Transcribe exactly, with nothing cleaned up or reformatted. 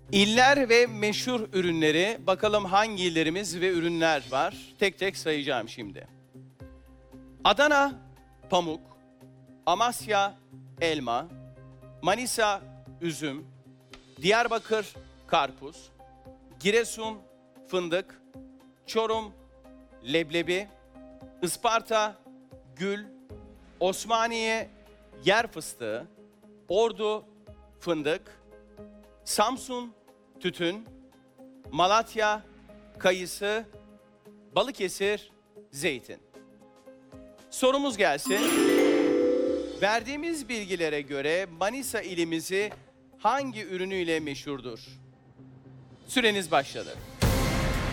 İller ve meşhur ürünleri, bakalım hangi illerimiz ve ürünler var? Tek tek sayacağım şimdi. Adana, pamuk. Amasya, elma. Manisa, üzüm. Diyarbakır, karpuz. Giresun, fındık. Çorum, leblebi. Isparta, gül. Osmaniye, yer fıstığı. Ordu, fındık. Samsun, tütün. Malatya, kayısı. Balıkesir, zeytin. Sorumuz gelsin. Verdiğimiz bilgilere göre Manisa ilimizi hangi ürünüyle meşhurdur? Süreniz başladı.